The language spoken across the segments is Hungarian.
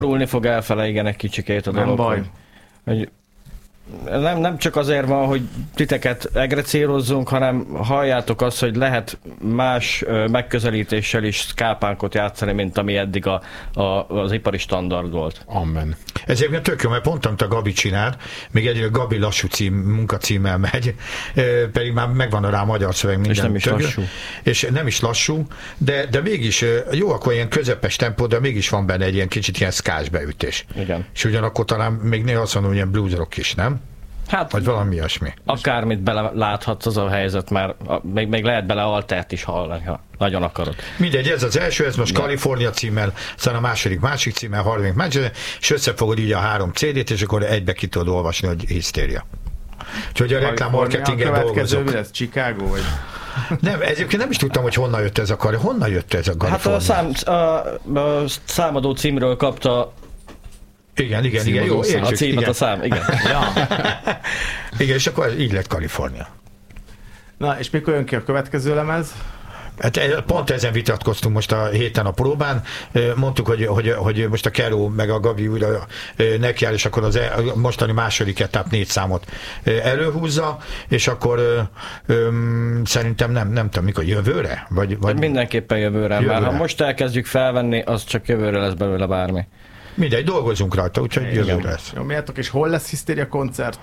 Rúlni fog elfele, igen, egy kicsikét a dolog. Nem baj. Hogy nem csak azért van, hogy titeket egrecérozzunk, hanem halljátok azt, hogy lehet más megközelítéssel is skápánkot játszani, mint ami eddig az ipari standard volt. Amen. Ez egyébként tök jó, mert pont amit a Gabi csinál, még egy Gabi lassú munkacímmel megy, pedig már megvan rá a magyar szöveg minden. És nem is lassú. És nem is lassú, de mégis jó, akkor ilyen közepes tempó, de mégis van benne egy ilyen kicsit ilyen szkás beütés. Igen. És ugyanakkor talán még néha azt mondom, hogy ilyen blues rock is, nem? Hát, vagy valami ilyesmi. Akármit beleláthatsz, az a helyzet, már még lehet bele altert is hallani, ha nagyon akarod. Mindegy, ez az első, ez most Kalifornia címmel, aztán a másik címmel, harmadik másik, és összefogod így a 3 CD-t, és akkor egybe ki tudod olvasni, hogy hisztéria. Úgyhogy a reklámmarketingen dolgozok. A következő mi lesz? Chicago? Vagy? Nem, egyébként nem is tudtam, hogy honnan jött ez a Honnan jött ez a Kalifornia? Hát a számadó címről kapta. Igen, jó, értjük. A címet, a szám, igen. Ja. Igen, és akkor így lett Kalifornia. Na, és mikor jön ki a következő lemez? Hát pont ezen vitatkoztunk most a héten a próbán. Mondtuk, hogy most a Keró meg a Gabi újra nekiáll, és akkor a mostani második etap 4 számot előhúzza, és akkor szerintem nem tudom, mikor jövőre? Vagy mindenképpen jövőre. Már ha most elkezdjük felvenni, az csak jövőre lesz belőle bármi. Mindegy, dolgozunk rajta, úgyhogy jövőre lesz. Jó, miért és hol lesz Hisztéria koncert?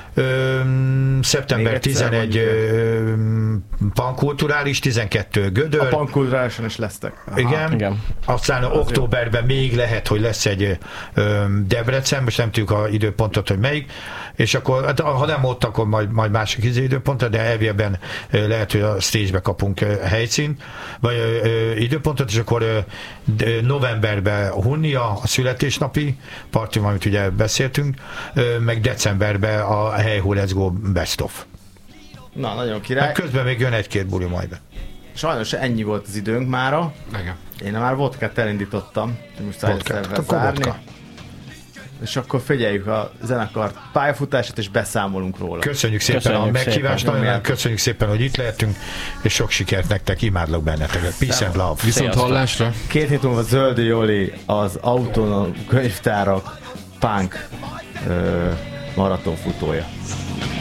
Szeptember 11 pankulturális, 12 Gödör. A pankulturálison is lesztek. Igen. Aztán októberben még lehet, hogy lesz egy Debrecen, most nem tudjuk az időpontot, hogy melyik, és akkor, ha nem ott, akkor majd másik időpontot, de elvében lehet, hogy a stage-be kapunk helyszínt, vagy időpontot, és akkor novemberben Hunnia, a születésnapi parti, amit ugye beszéltünk, meg decemberben a Hey Ho Let's Go Best Of. Na, nagyon király. Hát közben még jön 1-2 buli majd. Sajnos ennyi volt az időnk mára. Igen. Én már vodkát elindítottam, most vodkát, zárni. Vodka. És akkor figyeljük a zenekar pályafutását, és beszámolunk róla. Köszönjük szépen a meghívást, nagyon köszönjük szépen, hogy itt lehetünk, és sok sikert nektek, imádlak benneteket. Peace and love. Viszont hallásra. 2 hét múlva Zöldi Joli, az Autonóm Könyvtárak punk maratonfutója.